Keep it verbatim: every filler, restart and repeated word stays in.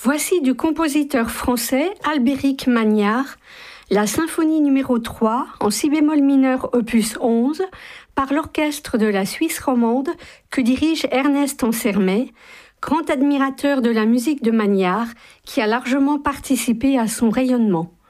Voici du compositeur français Albéric Magnard, la symphonie numéro trois en si bémol mineur opus onze par l'orchestre de la Suisse romande que dirige Ernest Ansermet, grand admirateur de la musique de Magnard qui a largement participé à son rayonnement.